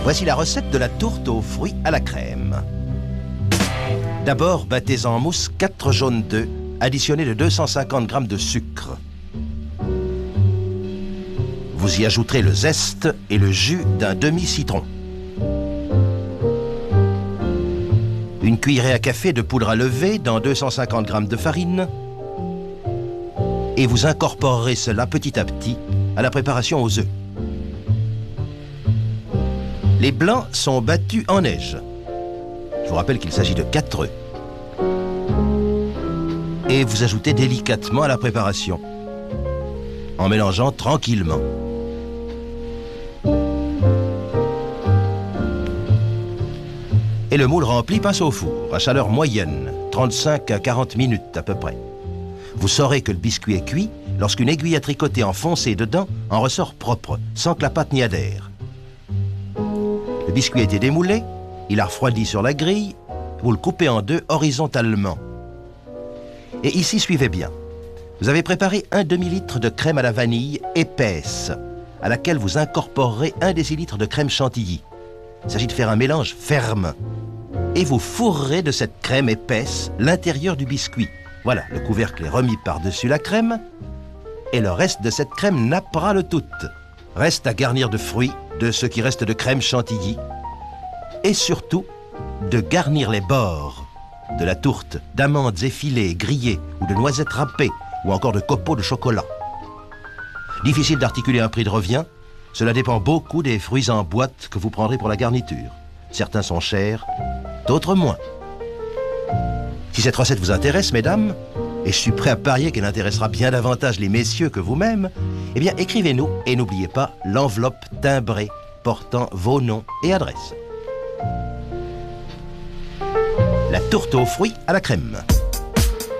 Voici la recette de la tourte aux fruits à la crème. D'abord, battez en mousse 4 jaunes d'œufs, additionnés de 250 g de sucre. Vous y ajouterez le zeste et le jus d'un demi-citron. Une cuillerée à café de poudre à lever dans 250 g de farine. Et vous incorporerez cela petit à petit à la préparation aux œufs. Les blancs sont battus en neige. Je vous rappelle qu'il s'agit de 4 œufs. Et vous ajoutez délicatement à la préparation, en mélangeant tranquillement. Et le moule rempli passe au four, à chaleur moyenne, 35 à 40 minutes à peu près. Vous saurez que le biscuit est cuit lorsqu'une aiguille à tricoter enfoncée dedans en ressort propre, sans que la pâte n'y adhère. Le biscuit a été démoulé, il a refroidi sur la grille, vous le coupez en deux horizontalement. Et ici, suivez bien. Vous avez préparé un demi-litre de crème à la vanille épaisse, à laquelle vous incorporerez 1 décilitre de crème chantilly. Il s'agit de faire un mélange ferme. Et vous fourrerez de cette crème épaisse l'intérieur du biscuit. Voilà, le couvercle est remis par-dessus la crème, et le reste de cette crème nappera le tout. Reste à garnir de fruits, de ce qui reste de crème chantilly, et surtout, de garnir les bords de la tourte d'amandes effilées, grillées, ou de noisettes râpées, ou encore de copeaux de chocolat. Difficile d'articuler un prix de revient, cela dépend beaucoup des fruits en boîte que vous prendrez pour la garniture. Certains sont chers, d'autres moins. Si cette recette vous intéresse, mesdames, et je suis prêt à parier qu'elle intéressera bien davantage les messieurs que vous-même, eh bien écrivez-nous et n'oubliez pas l'enveloppe timbrée portant vos noms et adresses. La tourte aux fruits à la crème.